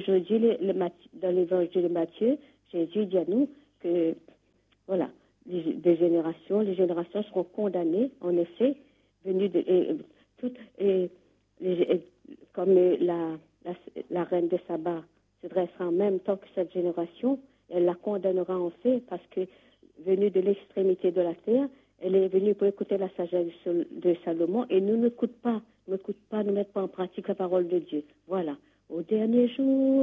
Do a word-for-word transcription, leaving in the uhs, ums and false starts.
aujourd'hui, le, le, dans l'évangile de Matthieu, Jésus dit à nous que, voilà, les, des générations, les générations seront condamnées, en effet, venues de, et, toutes, et, les, et, comme la, la, la reine de Saba se dressera en même temps que cette génération, elle la condamnera en fait, parce que, venue de l'extrémité de la terre, elle est venue pour écouter la sagesse de Salomon, et nous n'écoute pas, n'écoute pas, ne mettre pas en pratique la parole de Dieu. Voilà. Au dernier jour,